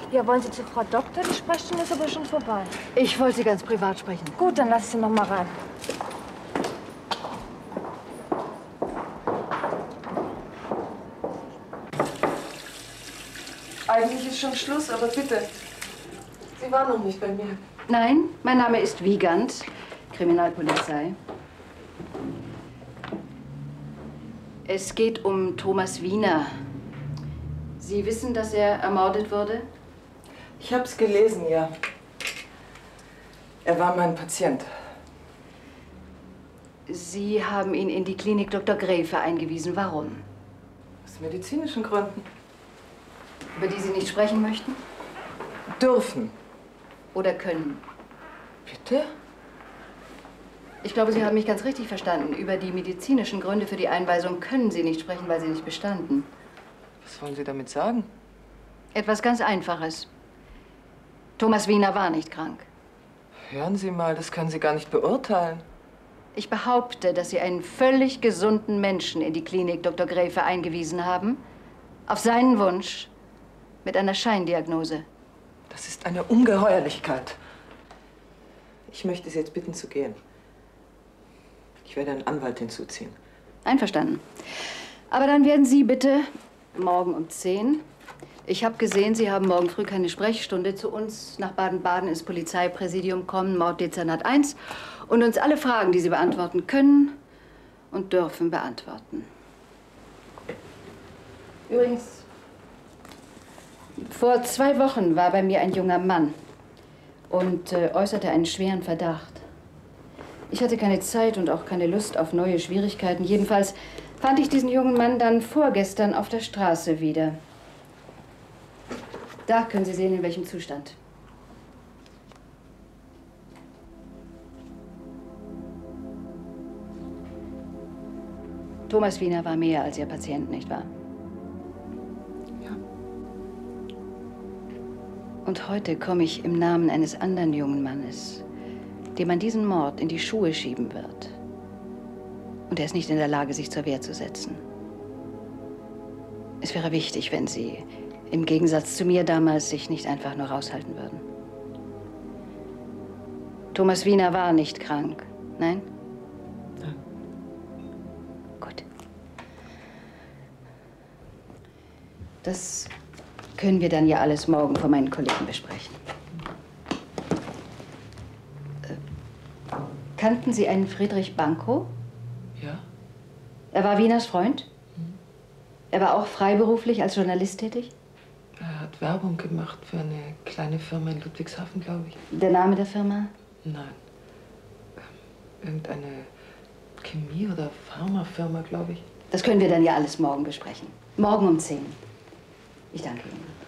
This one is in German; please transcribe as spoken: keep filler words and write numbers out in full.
Ja, wollen Sie zu Frau Doktor? Die Sprechstunde ist aber schon vorbei. Ich wollte Sie ganz privat sprechen. Gut, dann lass ich Sie noch mal rein. Eigentlich ist schon Schluss, aber bitte. Sie waren noch nicht bei mir. Nein, mein Name ist Wiegand, Kriminalpolizei. Es geht um Thomas Wiener. Sie wissen, dass er ermordet wurde? Ich hab's gelesen, ja. Er war mein Patient. Sie haben ihn in die Klinik Doktor Gräfe eingewiesen. Warum? Aus medizinischen Gründen. Über die Sie nicht sprechen möchten? Dürfen. Oder können? Bitte? Ich glaube, Sie haben mich ganz richtig verstanden. Über die medizinischen Gründe für die Einweisung können Sie nicht sprechen, weil Sie nicht bestanden. Was wollen Sie damit sagen? Etwas ganz Einfaches. Thomas Wiener war nicht krank. Hören Sie mal, das können Sie gar nicht beurteilen. Ich behaupte, dass Sie einen völlig gesunden Menschen in die Klinik Doktor Gräfe eingewiesen haben. Auf seinen Wunsch. Mit einer Scheindiagnose. Das ist eine Ungeheuerlichkeit. Ich möchte Sie jetzt bitten zu gehen. Ich werde einen Anwalt hinzuziehen. Einverstanden. Aber dann werden Sie bitte morgen um zehn. Ich habe gesehen, Sie haben morgen früh keine Sprechstunde, zu uns nach Baden-Baden ins Polizeipräsidium kommen, Morddezernat eins, und uns alle Fragen, die Sie beantworten können und dürfen, beantworten. Übrigens, vor zwei Wochen war bei mir ein junger Mann und äh, äußerte einen schweren Verdacht. Ich hatte keine Zeit und auch keine Lust auf neue Schwierigkeiten. Jedenfalls fand ich diesen jungen Mann dann vorgestern auf der Straße wieder. Da können Sie sehen, in welchem Zustand. Thomas Wiener war mehr als Ihr Patient, nicht wahr? Ja. Und heute komme ich im Namen eines anderen jungen Mannes, dem man diesen Mord in die Schuhe schieben wird. Und er ist nicht in der Lage, sich zur Wehr zu setzen. Es wäre wichtig, wenn Sie, im Gegensatz zu mir damals, sich nicht einfach nur raushalten würden. Thomas Wiener war nicht krank, nein? Nein. Gut. Das können wir dann ja alles morgen vor meinen Kollegen besprechen. Äh, kannten Sie einen Friedrich Bankow? Ja? Er war Wieners Freund? Mhm. Er war auch freiberuflich als Journalist tätig? Er hat Werbung gemacht für eine kleine Firma in Ludwigshafen, glaube ich. Der Name der Firma? Nein. Ähm, irgendeine Chemie- oder Pharmafirma, glaube ich. Das können wir dann ja alles morgen besprechen. Morgen um zehn. Ich danke Ihnen.